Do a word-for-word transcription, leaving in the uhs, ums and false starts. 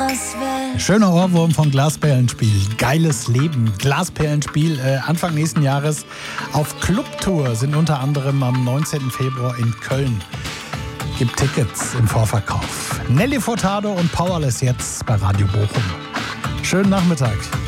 Schöner Ohrwurm von Glasperlenspiel. Geiles Leben. Glasperlenspiel äh, Anfang nächsten Jahres auf Clubtour, sind unter anderem am neunzehnten Februar in Köln. Gibt Tickets im Vorverkauf. Nelly Furtado und Powerless jetzt bei Radio Bochum. Schönen Nachmittag.